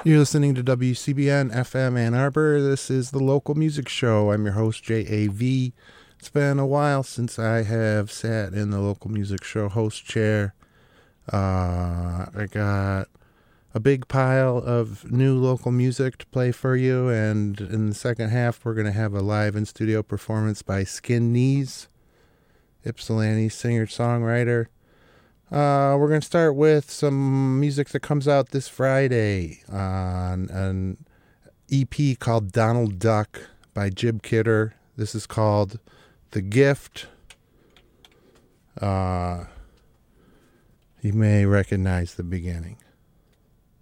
You're listening to WCBN FM Ann Arbor. This is the Local Music Show. I'm your host, JAV. It's been a while since I have sat in the Local Music Show host chair. I got a big pile of new local music to play for you, and in the second half, we're going to have a live in-studio performance by Skin Knees, Ypsilanti singer-songwriter. We're going to start with some music that comes out this Friday on an EP called Donald Duck by Jib Kidder. This is called The Gift. You may recognize the beginning.